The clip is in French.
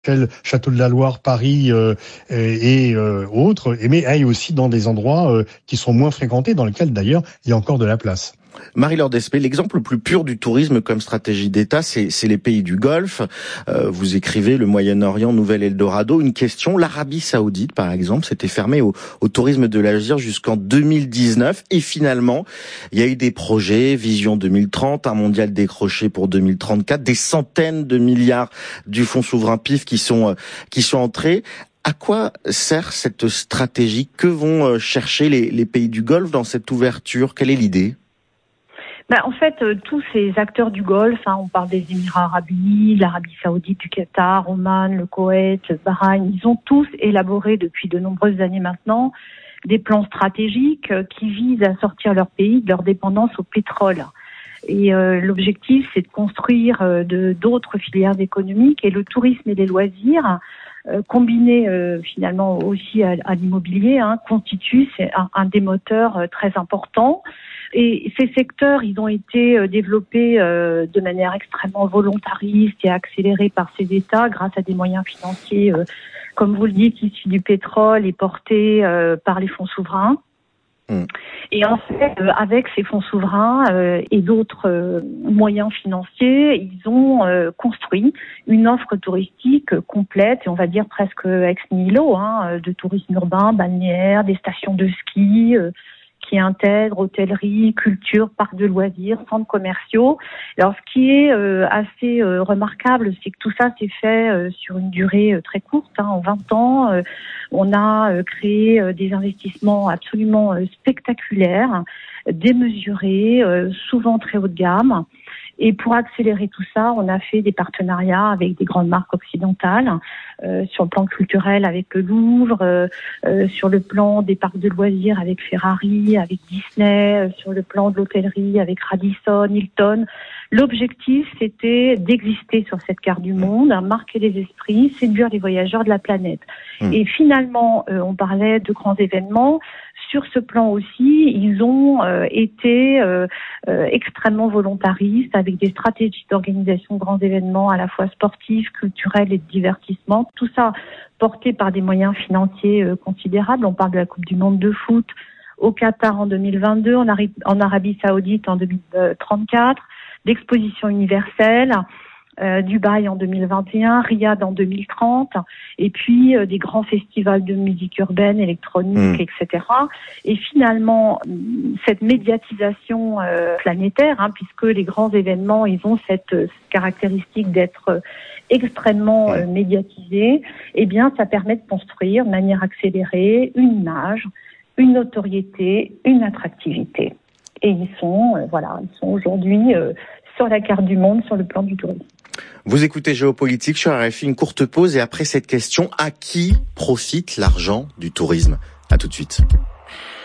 Château de la Loire, Paris et autres, mais aille aussi dans des endroits qui sont moins fréquentés, dans lesquels d'ailleurs il y a encore de la place. Marie-Laure Despé, l'exemple le plus pur du tourisme comme stratégie d'État, c'est les pays du Golfe. Vous écrivez le Moyen-Orient, nouvel Eldorado. Une question, l'Arabie Saoudite, par exemple, s'était fermée au tourisme de l'Asie jusqu'en 2019. Et finalement, il y a eu des projets, Vision 2030, un mondial décroché pour 2034, des centaines de milliards du fonds souverain PIF qui sont entrés. À quoi sert cette stratégie? Que vont chercher les pays du Golfe dans cette ouverture? Quelle est l'idée? En fait, tous ces acteurs du Golfe, on parle des Émirats arabes unis, l'Arabie saoudite, du Qatar, Oman, le Koweït, le Bahreïn, ils ont tous élaboré depuis de nombreuses années maintenant des plans stratégiques qui visent à sortir leur pays de leur dépendance au pétrole. Et l'objectif, c'est de construire d'autres filières économiques, et le tourisme et les loisirs, combinés finalement aussi à l'immobilier, constituent un des moteurs très importants. Et ces secteurs, ils ont été développés de manière extrêmement volontariste et accélérée par ces États grâce à des moyens financiers, comme vous le dites, issus du pétrole et portés par les fonds souverains. Et en fait, avec ces fonds souverains et d'autres moyens financiers, ils ont construit une offre touristique complète, et on va dire presque ex nihilo, de tourisme urbain, balnéaire, des stations de ski, qui intègrent hôtellerie, culture, parcs de loisirs, centres commerciaux. Alors, ce qui est assez remarquable, c'est que tout ça s'est fait sur une durée très courte, en 20 ans. On a créé des investissements absolument spectaculaires, démesurés, souvent très haut de gamme. Et pour accélérer tout ça, on a fait des partenariats avec des grandes marques occidentales, sur le plan culturel avec le Louvre, sur le plan des parcs de loisirs avec Ferrari, avec Disney, sur le plan de l'hôtellerie avec Radisson, Hilton. L'objectif, c'était d'exister sur cette carte du monde, marquer les esprits, séduire les voyageurs de la planète. Et finalement, on parlait de grands événements. Sur ce plan aussi, ils ont été extrêmement volontaristes, avec des stratégies d'organisation de grands événements à la fois sportifs, culturels et de divertissement. Tout ça porté par des moyens financiers considérables. On parle de la Coupe du Monde de foot au Qatar en 2022, en Arabie Saoudite en 2034, l'exposition universelle, Dubaï en 2021, Riyad en 2030, et puis des grands festivals de musique urbaine, électronique, etc. Et finalement, cette médiatisation planétaire, puisque les grands événements, ils ont cette caractéristique d'être extrêmement médiatisés, eh bien, ça permet de construire de manière accélérée une image, une notoriété, une attractivité. Et ils sont aujourd'hui sur la carte du monde, sur le plan du tourisme. Vous écoutez Géopolitique sur RFI, une courte pause, et après cette question, à qui profite l'argent du tourisme? À tout de suite.